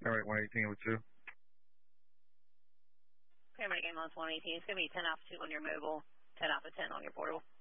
All right, 118 with 2. Paramedic ambulance 118. It's going to be 10 off 2 on your mobile, 10 off of 10 on your portal.